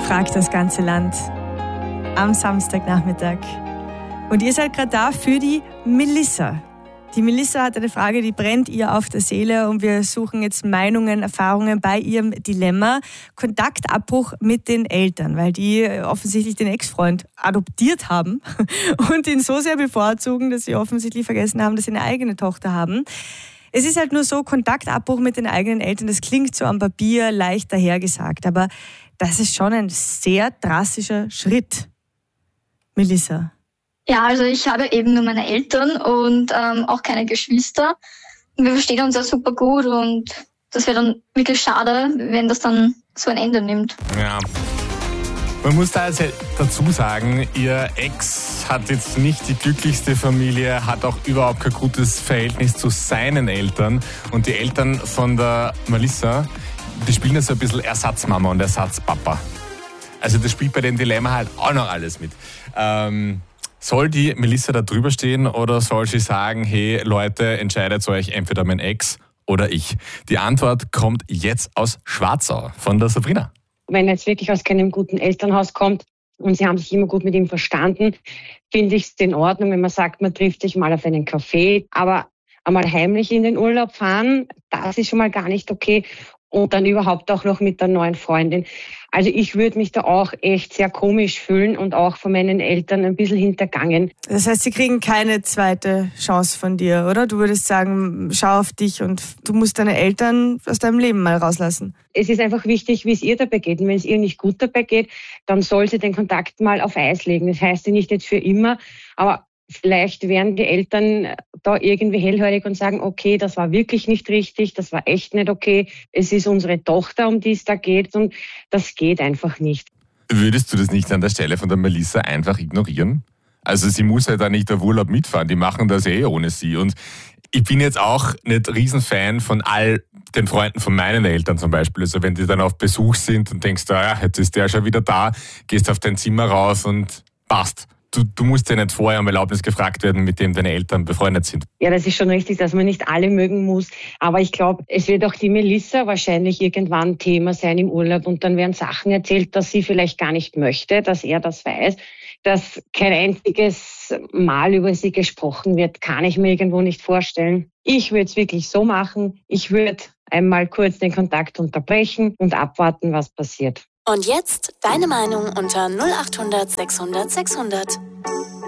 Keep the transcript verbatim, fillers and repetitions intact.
fragt das ganze Land am Samstagnachmittag. Und ihr seid gerade da für die Melissa. Die Melissa hat eine Frage, die brennt ihr auf der Seele und wir suchen jetzt Meinungen, Erfahrungen bei ihrem Dilemma. Kontaktabbruch mit den Eltern, weil die offensichtlich den Ex-Freund adoptiert haben und ihn so sehr bevorzugen, dass sie offensichtlich vergessen haben, dass sie eine eigene Tochter haben. Es ist halt nur so, Kontaktabbruch mit den eigenen Eltern, das klingt so am Papier leicht dahergesagt, aber das ist schon ein sehr drastischer Schritt. Melissa. Ja, also ich habe eben nur meine Eltern und ähm, auch keine Geschwister. Wir verstehen uns ja super gut und das wäre dann wirklich schade, wenn das dann so ein Ende nimmt. Ja. Man muss da jetzt dazu sagen, ihr Ex hat jetzt nicht die glücklichste Familie, hat auch überhaupt kein gutes Verhältnis zu seinen Eltern. Und die Eltern von der Melissa, die spielen jetzt so ein bisschen Ersatzmama und Ersatzpapa. Also das spielt bei dem Dilemma halt auch noch alles mit. Ähm, soll die Melissa da drüber stehen oder soll sie sagen, hey Leute, entscheidet euch entweder mein Ex oder ich? Die Antwort kommt jetzt aus Schwarzau von der Sabrina. Wenn er jetzt wirklich aus keinem guten Elternhaus kommt und sie haben sich immer gut mit ihm verstanden, finde ich es in Ordnung, wenn man sagt, man trifft sich mal auf einen Kaffee, aber einmal heimlich in den Urlaub fahren, das ist schon mal gar nicht okay. Und dann überhaupt auch noch mit der neuen Freundin. Also ich würde mich da auch echt sehr komisch fühlen und auch von meinen Eltern ein bisschen hintergangen. Das heißt, sie kriegen keine zweite Chance von dir, oder? Du würdest sagen, schau auf dich und du musst deine Eltern aus deinem Leben mal rauslassen. Es ist einfach wichtig, wie es ihr dabei geht. Und wenn es ihr nicht gut dabei geht, dann soll sie den Kontakt mal auf Eis legen. Das heißt ja nicht jetzt für immer, aber vielleicht werden die Eltern da irgendwie hellhörig und sagen, okay, das war wirklich nicht richtig, das war echt nicht okay. Es ist unsere Tochter, um die es da geht und das geht einfach nicht. Würdest du das nicht an der Stelle von der Melissa einfach ignorieren? Also sie muss ja da nicht auf Urlaub mitfahren, die machen das eh ohne sie. Und ich bin jetzt auch nicht Riesenfan von all den Freunden von meinen Eltern zum Beispiel. Also wenn die dann auf Besuch sind und denkst, ah, ja, jetzt ist der schon wieder da, gehst auf dein Zimmer rauf und passt. Du, du musst ja nicht vorher um Erlaubnis gefragt werden, mit dem deine Eltern befreundet sind. Ja, das ist schon richtig, dass man nicht alle mögen muss. Aber ich glaube, es wird auch die Melissa wahrscheinlich irgendwann Thema sein im Urlaub. Und dann werden Sachen erzählt, dass sie vielleicht gar nicht möchte, dass er das weiß. Dass kein einziges Mal über sie gesprochen wird, kann ich mir irgendwo nicht vorstellen. Ich würde es wirklich so machen. Ich würde einmal kurz den Kontakt unterbrechen und abwarten, was passiert. Und jetzt deine Meinung unter null acht hundert sechshundert sechshundert.